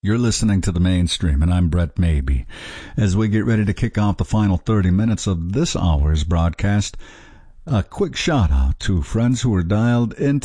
You're listening to The Mainstream, and I'm Brett Maybe. As we get ready to kick off the final 30 minutes of this hour's broadcast, a quick shout-out to friends who are dialed into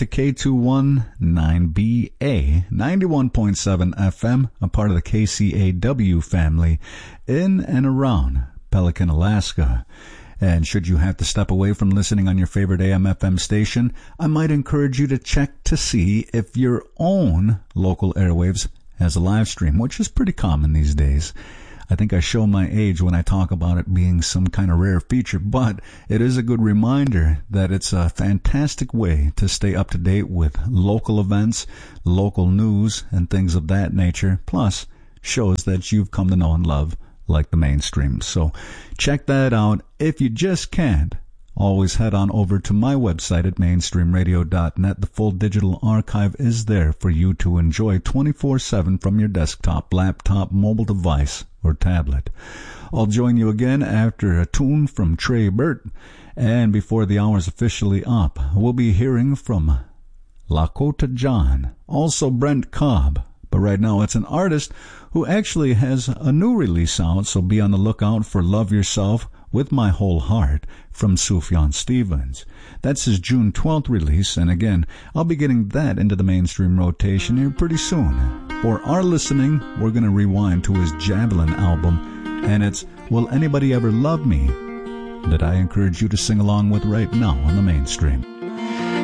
K219BA, 91.7 FM, a part of the KCAW family, in and around Pelican, Alaska. And should you have to step away from listening on your favorite AM/FM station, I might encourage you to check to see if your own local airwaves has a live stream, which is pretty common these days. I think I show my age when I talk about it being some kind of rare feature, but it is a good reminder that it's a fantastic way to stay up to date with local events, local news, and things of that nature, plus shows that you've come to know and love like The Mainstream. So check that out. If you just can't, always head on over to my website at mainstreamradio.net. The full digital archive is there for you to enjoy 24/7 from your desktop, laptop, mobile device, or tablet. I'll join you again after a tune from Trey Burt, and before the hour's officially up, we'll be hearing from Lakota John, also Brent Cobb. But right now it's an artist who actually has a new release out, so be on the lookout for Love Yourself with My Whole Heart from Sufjan Stevens. That's his June 12th release, and again, I'll be getting that into the mainstream rotation here pretty soon. For our listening, we're going to rewind to his Javelin album, and it's Will Anybody Ever Love Me that I encourage you to sing along with right now on the Mainstream.